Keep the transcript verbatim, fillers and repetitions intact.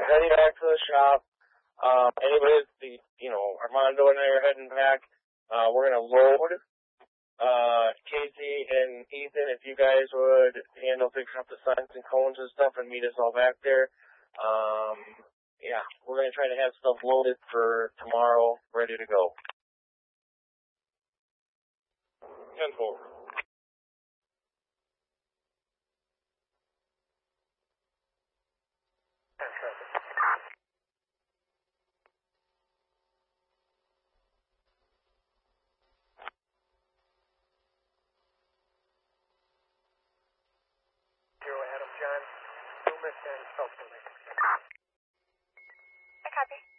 heading back to the shop. Um, anyways, the, you know, Armando and I are heading back. Uh, we're gonna load, uh, Casey and Ethan, if you guys would handle fixing up the signs and cones and stuff and meet us all back there. Um, yeah, we're gonna try to have stuff loaded for tomorrow, ready to go. ten four. Zero Adam John, Loomis and Felton. I copy.